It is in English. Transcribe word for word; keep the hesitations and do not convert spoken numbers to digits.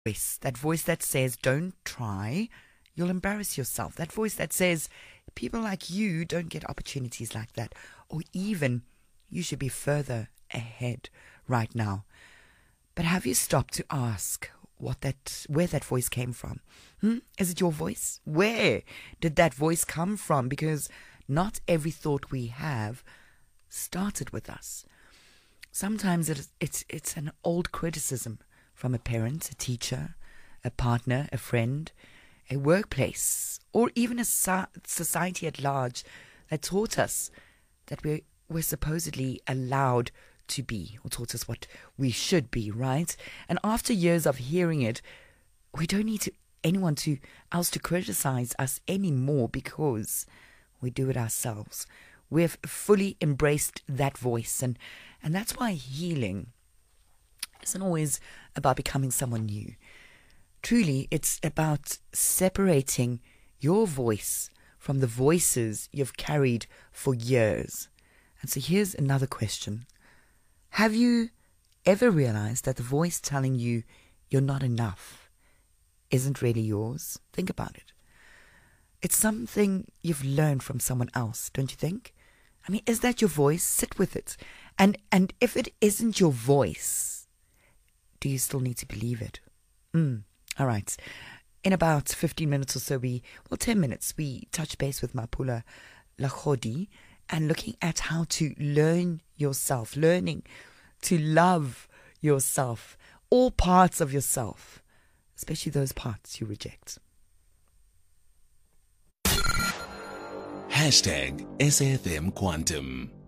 voice, that voice that says, don't try, you'll embarrass yourself. That voice that says, people like you don't get opportunities like that. Or even, you should be further ahead right now. But have you stopped to ask what that, where that voice came from? Hmm? Is it your voice? Where did that voice come from? Because not every thought we have started with us. Sometimes it is, it's, it's an old criticism from a parent, a teacher, a partner, a friend, a workplace, or even a so- society at large that taught us that we we're supposedly allowed to be, or taught us what we should be, right? And after years of hearing it, we don't need to, anyone to else to criticize us anymore because we do it ourselves. We've fully embraced that voice, and, and that's why healing isn't always about becoming someone new. Truly, it's about separating your voice from the voices you've carried for years. And so here's another question. Have you ever realized that the voice telling you you're not enough isn't really yours? Think about it. It's something you've learned from someone else, don't you think? I mean, is that your voice? Sit with it. And and if it isn't your voice, do you still need to believe it? Mm, all right. In about fifteen minutes or so, we, well, ten minutes, we touch base with Mapula Lachodi and looking at how to learn yourself, learning to love yourself, all parts of yourself, especially those parts you reject. Hashtag S F M Quantum.